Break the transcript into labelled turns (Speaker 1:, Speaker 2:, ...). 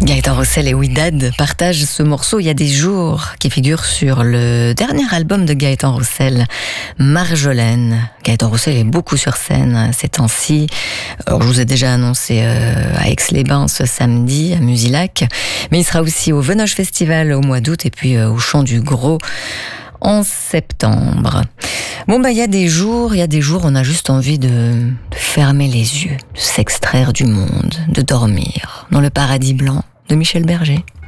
Speaker 1: Gaëtan Roussel et Ouidad partagent ce morceau Il y a des jours qui figure sur le dernier album de Gaëtan Roussel, Marjolaine. Gaëtan Roussel est beaucoup sur scène ces temps-ci. Alors, je vous ai déjà annoncé à Aix-les-Bains ce samedi, à Musilac, mais il sera aussi au Venoge Festival au mois d'août et puis au Chant du Gros en septembre. Bon, il y a des jours, on a juste envie de fermer les yeux, de s'extraire du monde, de dormir dans le paradis blanc de Michel Berger.